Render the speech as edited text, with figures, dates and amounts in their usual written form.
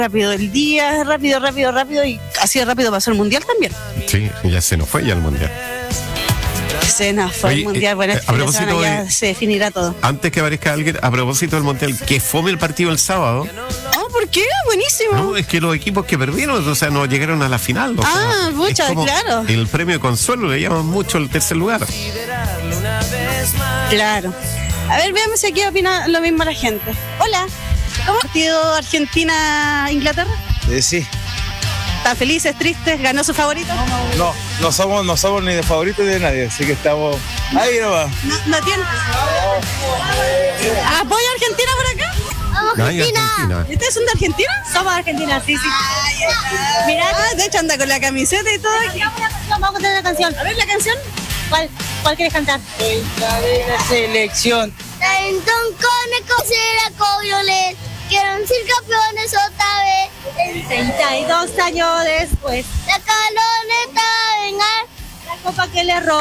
Rápido el día, rápido, y así de rápido pasó el Mundial también. Sí, ya se nos fue ya el Mundial. Se nos fue Oye, el Mundial, bueno, a propósito ya de- se definirá todo. Antes que aparezca alguien, a propósito del Mundial, que fome el partido el sábado. Oh, ¿por qué? Buenísimo. No, es que los equipos que perdieron, o sea, no llegaron a la final. O sea, es pucha, como claro. El premio de consuelo, le llaman mucho el tercer lugar. Claro. A ver, veamos si aquí opina lo mismo la gente. Hola. ¿Cómo ha partido Argentina-Inglaterra? Sí. ¿Están felices, tristes? ¿Ganó su favorito? No somos ni de favoritos ni de nadie, así que estamos ahí nomás. No tiene. ¿Apoya a Argentina por acá? Ay, Argentina. ¿Ustedes son de Argentina? Somos argentinas, sí. Mira, de hecho anda con la camiseta y todo. Vamos a cantar una canción. A ver la canción. ¿Cuál quieres cantar? Selección. Con será Coviolet, quieren ser campeones otra vez. 32 años después, La caloneta venga. la copa que le robó.